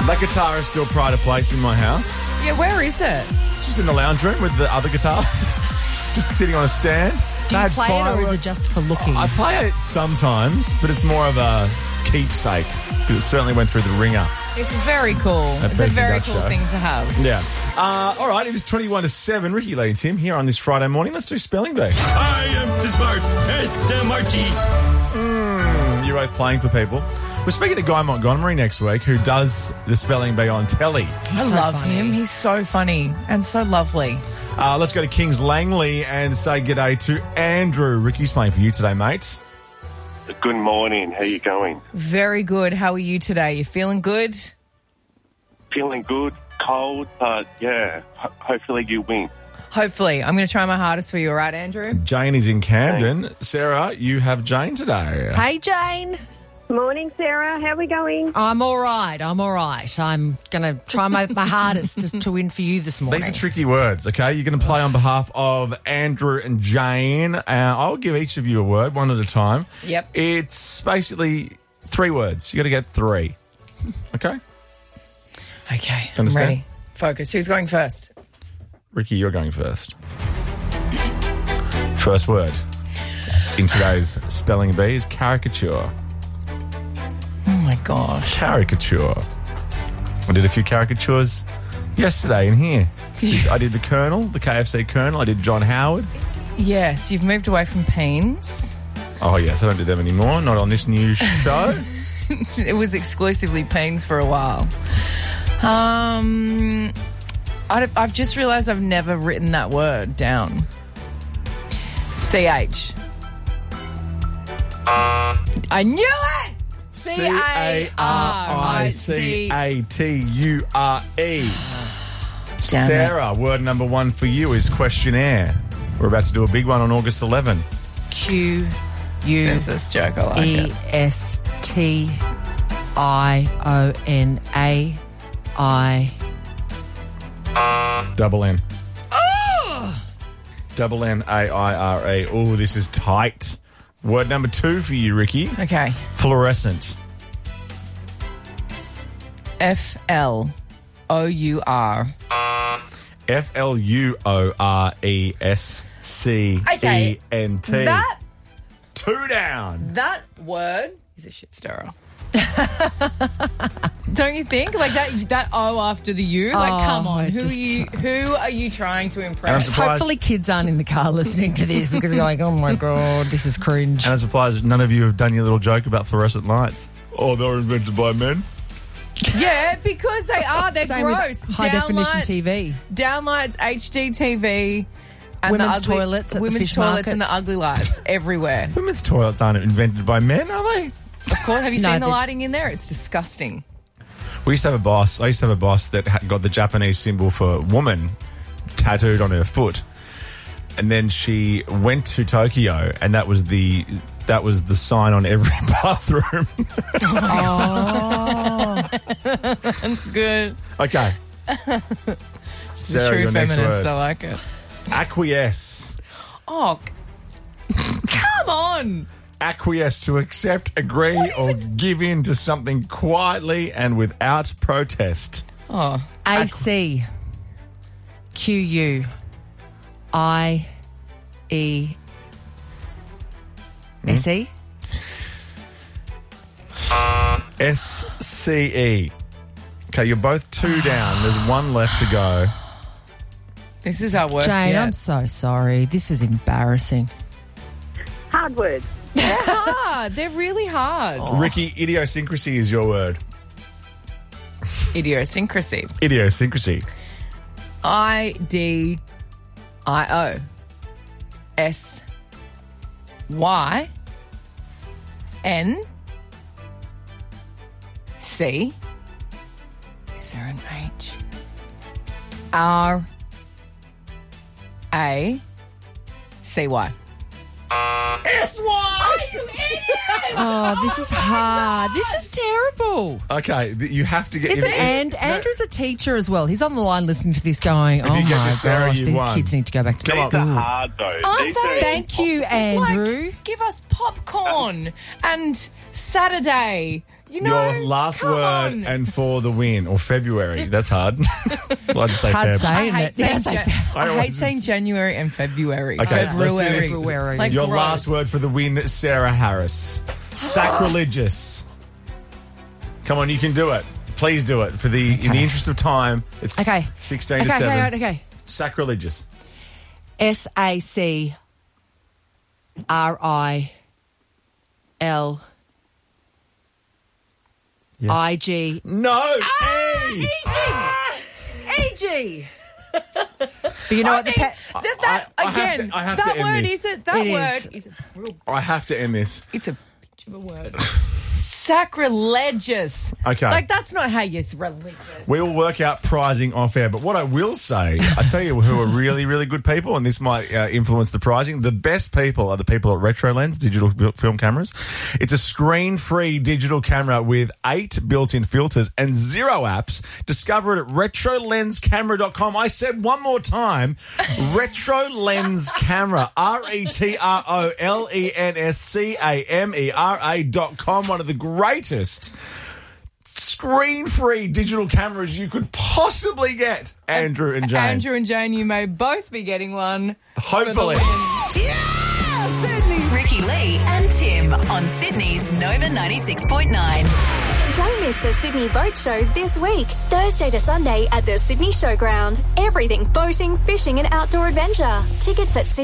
That guitar is still pride of place in my house. Yeah, where is it? It's just in the lounge room with the other guitar. Just sitting on a stand. Do you play it or is it just for looking? I play it sometimes, but it's more of a keepsake because it certainly went through the ringer. It's very cool. It's a very cool thing to have. Yeah. All right, it is 21-7. Ricky Lee and Tim here on this Friday morning. Let's do Spelling Bee. I am the smart Mr. Marty. You're both playing for people. We're speaking to Guy Montgomery next week, who does the Spelling Bee on telly. I love him. He's so funny and so lovely. Let's go to Kings Langley and say g'day to Andrew. Ricky's playing for you today, mate. Good morning. How you going? Very good. How are you today? You feeling good? Feeling good, cold, but yeah, hopefully you win. Hopefully. I'm going to try my hardest for you, all right, Andrew? Jane is in Camden. Sarah, you have Jane today. Hey, Jane. Morning, Sarah. How are we going? I'm all right. I'm going to try my hardest just to win for you this morning. These are tricky words, okay? You're going to play on behalf of Andrew and Jane. I'll give each of you a word, one at a time. Yep. It's basically 3 words. You got to get 3. Okay? Okay. Understand? I'm ready. Focus. Who's going first? Ricky, you're going first. First word in today's Spelling Bee is caricature. Oh, my gosh. Caricature. I did a few caricatures yesterday in here. I did the Colonel, the KFC Colonel. I did John Howard. Yes, you've moved away from Pains. Oh, yes, I don't do them anymore. Not on this new show. It was exclusively Pains for a while. I've just realised I've never written that word down. CH. I knew it! C-A-R-I-C-A-T-U-R-E. Sarah, it. word number 1 for you is questionnaire. We're about to do a big one on August 11. Census joke, I like it. E-S-T-I-O-N-A-I. Double N. Oh! Double N-A-I-R-E. Oh, this is tight. Word number 2 for you, Ricky. Okay. Fluorescent. F-L-O-U-R. F-L-U-O-R-E-S-C-E-N-T. That 2 down. That word is a shit stirrer. Don't you think? Like that O after the U? Like, come on. Who are you trying to impress? Hopefully kids aren't in the car listening to this because they're like, oh my God, this is cringe. And I'm surprised none of you have done your little joke about fluorescent lights. Oh, they were invented by men. Yeah, because they are. They're Same gross. with high-definition TV. Downlights, HD TV. And women's the ugly, toilets at women's the fish toilets markets. And the ugly lights everywhere. Women's toilets aren't invented by men, are they? Of course. Have you No, seen the but- lighting in there? It's disgusting. We used to have a boss. I used to have a boss that had got the Japanese symbol for woman tattooed on her foot. And then she went to Tokyo, and that was the sign on every bathroom. Oh. That's good. Okay. Sarah, True your next feminist. word. I like it. Acquiesce. Oh, come on. Acquiesce, to accept, agree, or give in to something quietly and without protest. Oh, A-C. Q-U-I-E-S-E. S-C-E. Okay, you're both 2 down. There's 1 left to go. this is our worst Jane, yet. I'm so sorry. This is embarrassing. Hard words. They're hard. They're really hard. Ricky, idiosyncrasy is your word. Idiosyncrasy. Idiosyncrasy. I-D-I-O-S-Y-N-C. Is there an H? R-A-C-Y. S-Y! You idiot! Oh, this is hard. This is terrible. Okay, you have to get... Listen, and Andrew's a teacher as well. He's on the line listening to this going, oh you get my this, Sarah, gosh, you've these won. kids need to go back to Come on. school. These are hard, though. Aren't These are they? Thank you, Andrew. Like, give us popcorn and Saturday. your last come word on. and for the win, or February. That's hard. Well, I just say Hard Feb. saying I it. hate, Yeah, saying, say I hate always- saying January and February. Okay, let's do this. February. Like, Your gross. last word for the win, Sarah Harris. Sacrilegious. Come on, you can do it. Please do it. In the interest of time, it's Okay. 16 to Okay, 7. okay. Sacrilegious. SACRIL. Yes. IG. No! E! EG. But you know what? That I have again, to- I have to that end word this. isn't. That It word is. is a real. I have to end this. It's a bitch of a word. Sacrilegious. Okay. Like, that's not how you're religious. We will work out pricing off air. But what I will say, I tell you who are really, really good people, and this might influence the pricing. The best people are the people at RetroLens digital film cameras. It's a screen-free digital camera with 8 built-in filters and 0 apps. Discover it at retrolenscamera.com. I said one more time, RetroLens Camera, RetrolensCamera.com. One of the greatest screen-free digital cameras you could possibly get. Andrew and Jane. Andrew and Jane, you may both be getting one. Hopefully. Ricky Lee and Tim on Sydney's Nova 96.9. Don't miss the Sydney Boat Show this week, Thursday to Sunday at the Sydney Showground. Everything boating, fishing and outdoor adventure. Tickets at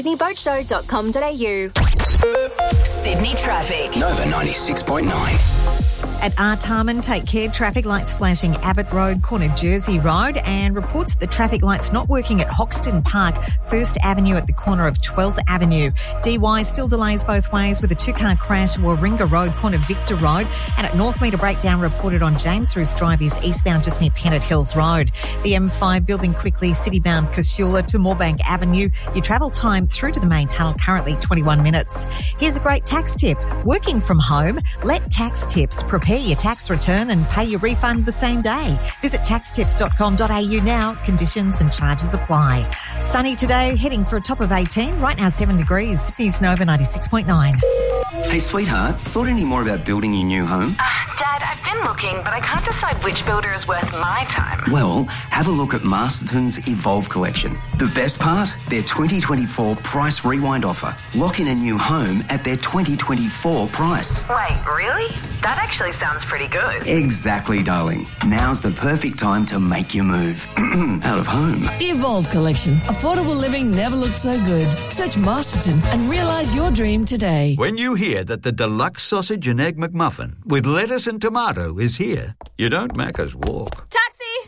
sydneyboatshow.com.au. Sydney traffic. Nova 96.9. At Artarmon, take care. Traffic lights flashing Abbott Road, corner Jersey Road, and reports the traffic lights not working at Hoxton Park, 1st Avenue at the corner of 12th Avenue. DY still delays both ways with a 2-car crash Warringah Road, corner Victor Road, and at Northmead, a breakdown reported on James Roos Drive is eastbound just near Pennant Hills Road. The M5 building quickly, citybound Casula to Moorebank Avenue. Your travel time through to the main tunnel currently 21 minutes. Here's a great tax tip. Working from home, let Tax Tips prepare your tax return and pay your refund the same day. Visit taxtips.com.au now. Conditions and charges apply. Sunny today, heading for a top of 18. Right now 7 degrees. Sydney's Nova 96.9. Hey, sweetheart, thought any more about building your new home? Dad, I've been looking, but I can't decide which builder is worth my time. Well, have a look at Masterton's Evolve collection. The best part? Their 2024 price rewind offer. Lock in a new home at their 2024 price. Wait, really? That actually sounds pretty good. Exactly, darling. Now's the perfect time to make your move. Out of home. The Evolve Collection. Affordable living never looked so good. Search Masterton and realise your dream today. When you hear that the deluxe sausage and egg McMuffin with lettuce and tomato is here, you don't Macca's walk. Taxi!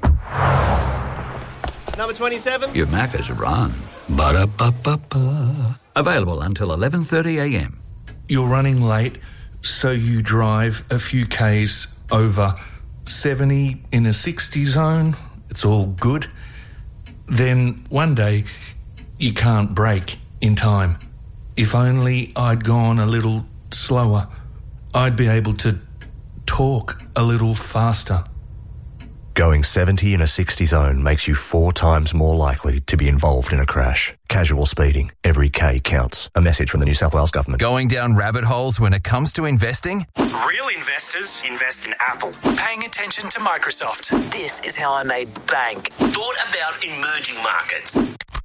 Number 27. You Macca's run. Ba-da-ba-ba-ba. Available until 11:30am. You're running late, so you drive a few Ks over 70 in a 60 zone. It's all good. Then one day, you can't brake in time. If only I'd gone a little slower, I'd be able to talk a little faster. Going 70 in a 60 zone makes you 4 times more likely to be involved in a crash. Casual speeding. Every K counts. A message from the New South Wales Government. Going down rabbit holes when it comes to investing? Real investors invest in Apple. Paying attention to Microsoft. This is how I made bank. Thought about emerging markets.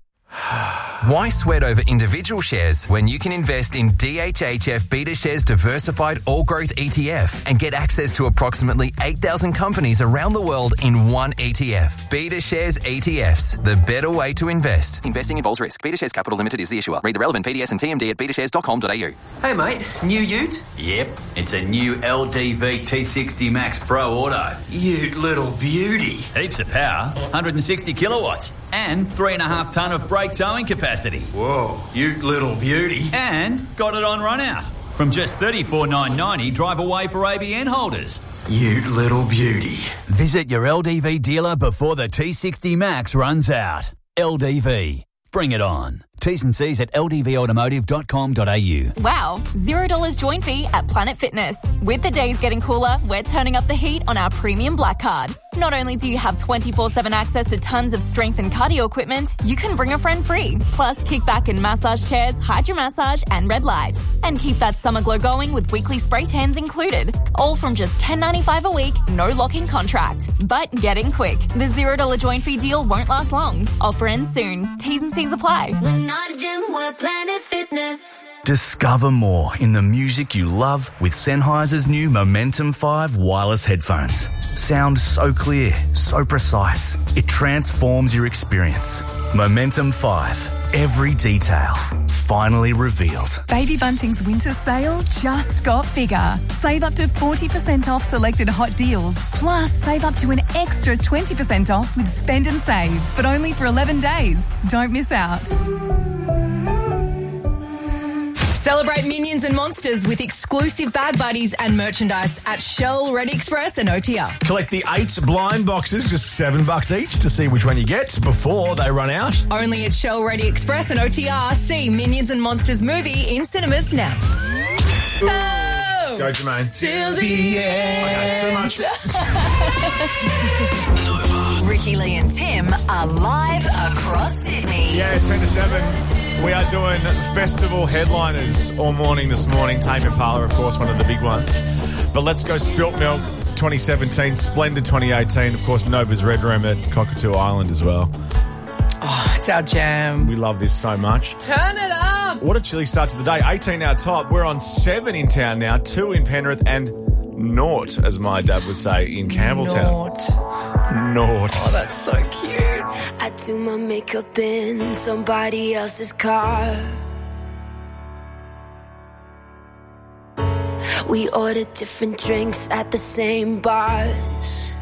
Why sweat over individual shares when you can invest in DHHF BetaShares Diversified All Growth ETF and get access to approximately 8,000 companies around the world in one ETF? BetaShares ETFs, the better way to invest. Investing involves risk. BetaShares Capital Limited is the issuer. Read the relevant PDS and TMD at betashares.com.au. Hey mate, new ute? Yep, it's a new LDV T60 Max Pro Auto. Ute little beauty. Heaps of power, 160 kilowatts, and 3.5 tonne of brake towing capacity. Whoa, ute little beauty. And got it on run out. From just $34,990 drive away for ABN holders. Ute little beauty. Visit your LDV dealer before the T60 Max runs out. LDV. Bring it on. T's and C's at ldvautomotive.com.au. Wow, $0 join fee at Planet Fitness. With the days getting cooler, we're turning up the heat on our premium Black Card. Not only do you have 24/7 access to tons of strength and cardio equipment, you can bring a friend free. Plus, kickback and massage chairs, hydro massage and red light. And keep that summer glow going with weekly spray tans included. All from just $10.95 a week, no lock-in contract. But get in quick. The $0 join fee deal won't last long. Offer ends soon. T's and C's apply. We're not a gym, we're Planet Fitness. Discover more in the music you love with Sennheiser's new Momentum 5 wireless headphones. Sound so clear, so precise. It transforms your experience. Momentum 5. Every detail finally revealed. Baby Bunting's winter sale just got bigger. Save up to 40% off selected hot deals. Plus, save up to an extra 20% off with Spend and Save. But only for 11 days. Don't miss out. Celebrate Minions and Monsters with exclusive bag buddies and merchandise at Shell, Ready Express and OTR. Collect the 8 blind boxes, just $7 each, to see which one you get before they run out. Only at Shell, Ready Express and OTR. See Minions and Monsters movie in cinemas now. Go, Jermaine. Till the end. Okay, too much. Ricky Lee and Tim are live across Sydney. Yeah, 10 to 7. We are doing festival headliners all morning this morning. Tame Impala, of course, one of the big ones. But let's go Spilt Milk 2017, Splendid 2018. Of course, Nova's Red Room at Cockatoo Island as well. Oh, it's our jam. We love this so much. Turn it up. What a chilly start to the day. 18 our top. We're on 7 in town now, 2 in Penrith and naught, as my dad would say, in Campbelltown. Naught. Oh, that's so cute. I do my makeup in somebody else's car. We order different drinks at the same bars.